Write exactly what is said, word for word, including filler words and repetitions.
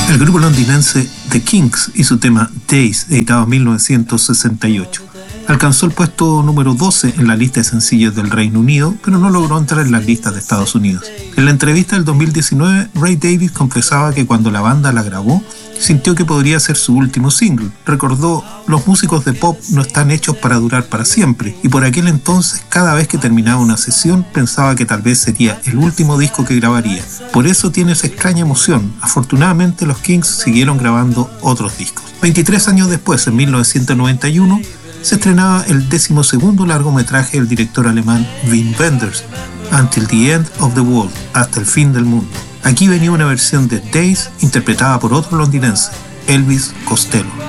El grupo londinense The Kinks y su tema Days, editado en mil novecientos sesenta y ocho. Alcanzó el puesto número doce en la lista de sencillos del Reino Unido, pero no logró entrar en las listas de Estados Unidos. En la entrevista del dos mil diecinueve, Ray Davies confesaba que cuando la banda la grabó, sintió que podría ser su último single. Recordó: los músicos de pop no están hechos para durar para siempre, y por aquel entonces, cada vez que terminaba una sesión, pensaba que tal vez sería el último disco que grabaría. Por eso tiene esa extraña emoción. Afortunadamente, los Kinks siguieron grabando otros discos. veintitrés años después, en mil novecientos noventa y uno, se estrenaba el decimosegundo largometraje del director alemán Wim Wenders, Until the End of the World, hasta el fin del mundo. Aquí venía una versión de Days interpretada por otro londinense, Elvis Costello.